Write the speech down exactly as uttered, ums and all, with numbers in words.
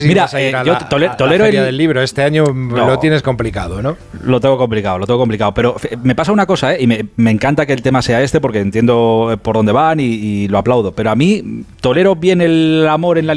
Mira, eh, yo la, tole, tolero la feria el del libro. Este año no, lo tienes complicado, ¿no? Lo tengo complicado, lo tengo complicado. Pero me pasa una cosa, ¿eh? Y me, me encanta que el tema sea este porque entiendo por dónde van y, y lo aplaudo. Pero a mí tolero bien el amor en la